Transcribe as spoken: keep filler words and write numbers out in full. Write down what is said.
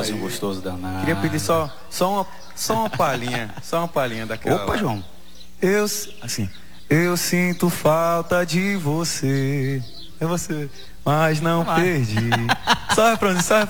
forrozinho gostoso danado. Queria pedir só, só, uma, só uma palhinha, só uma palhinha daquela. Opa, lá. João. Eu, assim, eu sinto falta de você. É você, mas não Vai. perdi. Só refrãozinho, só refrãozinho.